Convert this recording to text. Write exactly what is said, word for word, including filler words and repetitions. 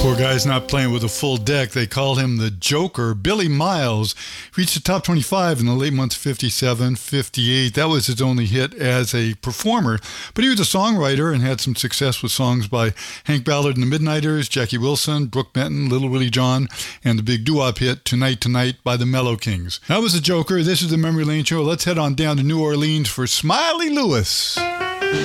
Poor guy's not playing with a full deck. They called him the Joker. Billy Miles reached the top twenty-five in the late months fifty-seven, fifty-eight. That was his only hit as a performer. But he was a songwriter and had some success with songs by Hank Ballard and the Midnighters, Jackie Wilson, Brooke Benton, Little Willie John, and the big doo-wop hit Tonight Tonight by the Mellow Kings. That was the Joker. This is the Memory Lane Show. Let's head on down to New Orleans for Smiley Lewis.